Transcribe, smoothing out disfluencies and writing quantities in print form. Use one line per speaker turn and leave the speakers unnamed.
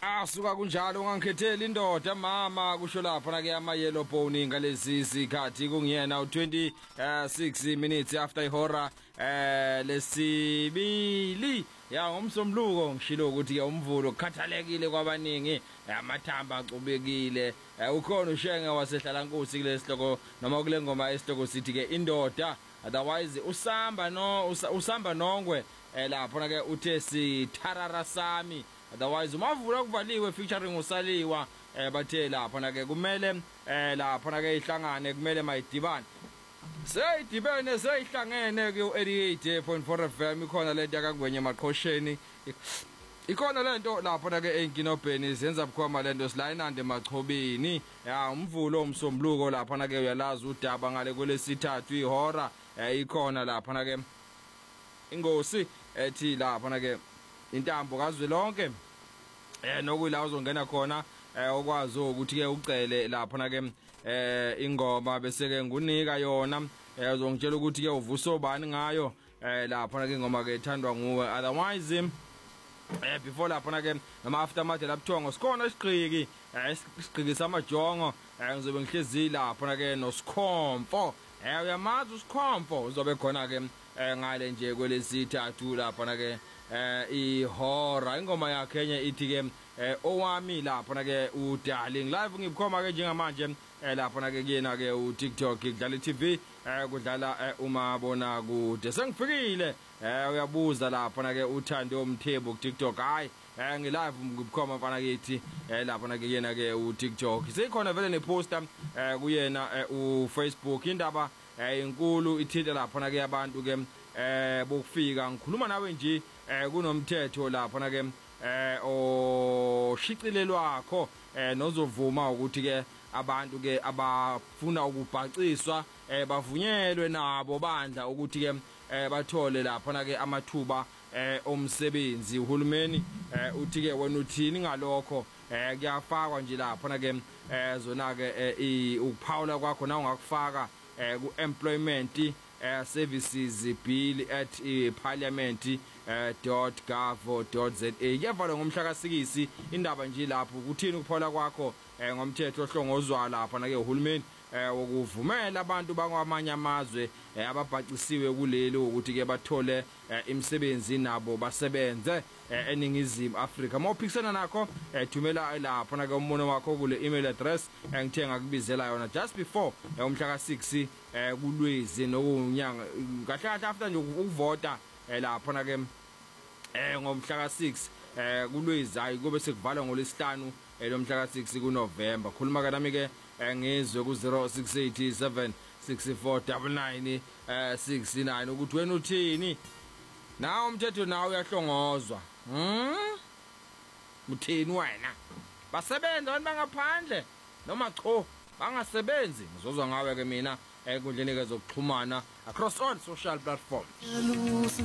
Asuka kunjalo ungangikhetheli indoda mama kusho lapha na ke ama yellow pony ngalesi sikhathi kungiyena u26 minutes after ihora lesibili ya ngomsombuluko ngishilo ukuthi ke umvulo kukhathalekile kwabaningi amathamba acubekile ukhona ushenge wasehlala Nkosi kulesi hloko noma kule ngoma esihloko sithi ke indoda otherwise usamba nongwe lapho na ke uthe sitharara sami otherwise umavula kuvaliwe featuring usaliwa bathe lapha na ke kumele lapha na ke ihlangane kumele mayidibane seyidibene seyihlangene ku 88.4 FM ikhona lento yakangwenye maqhosheni ikhona lento lapha na ke enkinobheni zenza bukhoma lento silayinande machobini ya umvulo umsombuluko lapha na ke uyalazi udaba ngale kwelesithathu ihora ikhona lapha na ke ingosi ethi lapha na ke intambo kazwe lonke nokuyila uzongena khona okwazi ukuthi ke ucele lapha na ke ingoma bese ke ngunika yona uzongitshela ukuthi ke uvuso bani ngayo lapha na ke ingoma ke ethandwa nguwe otherwise before lapha na ke noma aftermath lapthongo sikhona isiqhiki isiqhiki samajongo ngizobe ngihlezi lapha na ke noSikhomfo uyamazi uSikhomfo uzobe khona ke ngale nje kwelesithathu lapha na ke ihora ingoma yakhe enye ithi ke owami lapha na ke uDarling live ngibukhoma ke njengamanje lapha na ke kuyena ke uTikTok kudlala iTV kudlala umabona kude sengifikile uyabuza lapha na ke uthando umthebo kuTikTok hayi ngilive ngibukhoma mfana kithi lapha na ke kuyena ke uTikTok sikhona vele neposter kuyena uFacebook indaba inkulu ithinta lapha na ke abantu ke bokufika ngikhuluma nawe nje kunomthetho lapha na ke oshicilelwakho nozovuma ukuthi ke abantu ke abafuna ukubhaciswa bavunyelwe nabo bandla ukuthi ke bathole lapha na ke amathuba omsebenzi uhulumeni uthi ke wena uthini ngalokho kuyafakwa nje lapha na ke zona ke ukuphawula kwakho na ungakufaka ku employment services bill at parliament.gov.za yavalwa ngomhla ka6 indaba nje lapho ukuthini ukuphawula kwakho ngomthetho ohlongozwa lapha na ke uhulumeni ukuvumela abantu bakwamanye amazwe ababhacisiwe kuleli ukuthi ke bathole imisebenzi nabo basebenze eningizimu Afrika mawuphikisana nakho thumela lapha na ke umbono wakho kule email address engithenga kubizela yona just before umhla ka6 kulwezi nokunyanga kahle kahle after nje ukuvota lapha na ke ngomhla ka6 kulwezi hayi kube sekuvalwa ngolesihlanu lomhla ka6 kuNovember khuluma kanami ke ngizwe ku 0687 6499 69 ukuthi wena uthini nawo umthetho nawo uyahlongozwa uthini wena basebenza abantu bangaphandle noma cha bangasebenzi ngizozwa ngawe ke mina ekundleni ke zokuxhumana across all social platforms